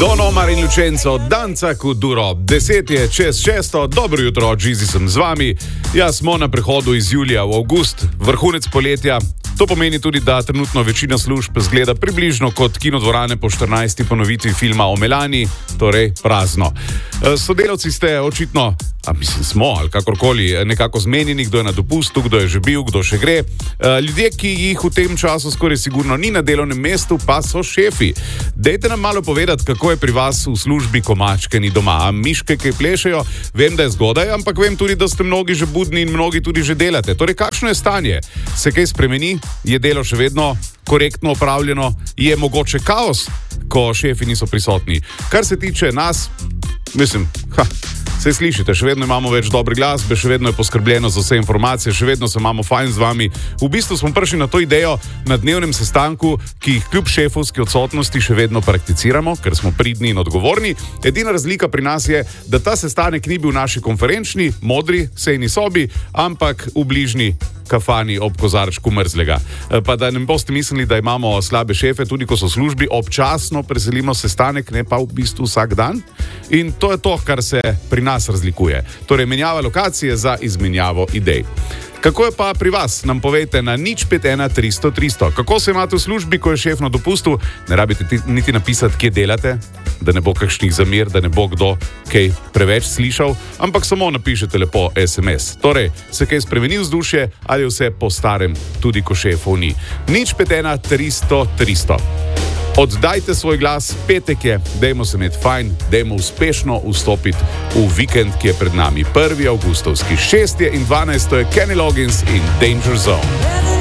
Don Omar in Lucenco, danca kot duro. 5:10, dobro jutro, Džizi sem z vami. Ja, smo na prehodu iz julija v avgust, vrhunec poletja. To pomeni tudi, da trenutno večina služb zgleda približno kot kinodvorane po 14. ponovitvi filma o Melani, torej prazno. Sodelavci ste očitno, smo ali kakorkoli, nekako zmenjeni, kdo je na dopustu, kdo je že bil, kdo še gre. Ljudje, ki jih v tem času skoraj sigurno ni na delovnem mestu, pa so šefi. Dejte nam malo povedati, kako je pri vas v službi, ko mačke ni doma. Miške, ki plešejo, vem, da je zgodaj, ampak vem tudi, da ste mnogi že budni in mnogi tudi že delate. Torej, kakšno je stanje? Se kaj spremeni? Je delo še vedno korektno opravljeno? Je mogoče kaos, ko šefi niso prisotni? Kar se tiče nas, mislim, se slišite, še vedno imamo več dobre glasbe, še vedno je poskrbljeno za vse informacije, še vedno se imamo fajn z vami. V bistvu smo prišli na to idejo na dnevnem sestanku, ki jih kljub šefovski odsotnosti še vedno prakticiramo, ker smo pridni in odgovorni. Edina razlika pri nas je, da ta sestanek ni bil v naši konferenčni, modri, sejni sobi, ampak v bližnji kafani ob kozarčku mrzlega. Pa da ne boste mislili, da imamo slabe šefe, tudi ko so v službi, občasno preselimo sestanek, ne pa v bistvu vsak dan. In to je to, kar se pri nas razlikuje. Torej, menjava lokacije za izmenjavo idej. Kako je pa pri vas? Nam povejte na 051 300 300. Kako se imate v službi, ko je šef na dopustu? Ne rabite niti napisati, kje delate, da ne bo kakšnih zamir, da ne bo kdo kaj preveč slišal, ampak samo napišete lepo SMS. Torej, se kaj spremeni vzdušje ali vse po starem, tudi ko šefov ni. 051 300 300. Oddajte svoj glas, petek je, dajmo se imeti fajn, dajmo uspešno vstopiti v vikend, ki je pred nami. 1. avgustovski, 6. in 12. je Kenny Loggins in Danger Zone.